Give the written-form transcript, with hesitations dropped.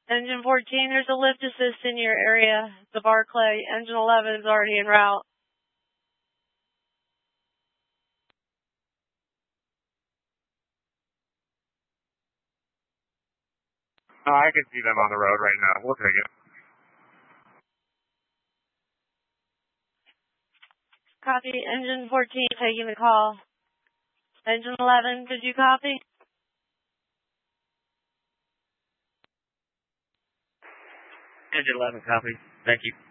Engine 14, there's a lift assist in your area. The Barclay. Engine 11 is already en route. I can see them on the road right now. We'll take it. Copy. Engine 14 taking the call. Engine 11, did you copy? Engine 11, copy. Thank you.